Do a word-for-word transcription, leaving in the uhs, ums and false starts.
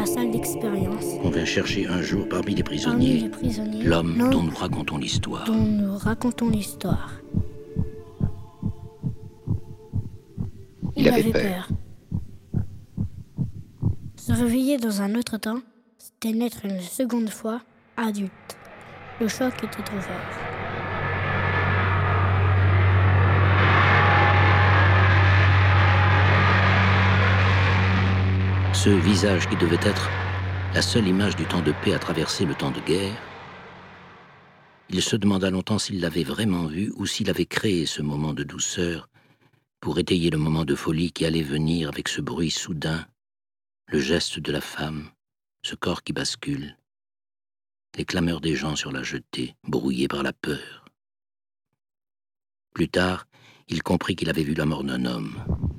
la salle d'expérience. On vint chercher un jour parmi les Parmi prisonniers, les prisonniers, l'homme l'homme dont nous racontons l'histoire. dont nous racontons l'histoire. Il avait peur. Se réveiller dans un autre temps, c'était naître une seconde fois adulte. Le choc était trop fort. Ce visage qui devait être la seule image du temps de paix à traverser le temps de guerre, il se demanda longtemps s'il l'avait vraiment vu ou s'il avait créé ce moment de douceur pour étayer le moment de folie qui allait venir avec ce bruit soudain, le geste de la femme, ce corps qui bascule, les clameurs des gens sur la jetée, brouillés par la peur. Plus tard, il comprit qu'il avait vu la mort d'un homme.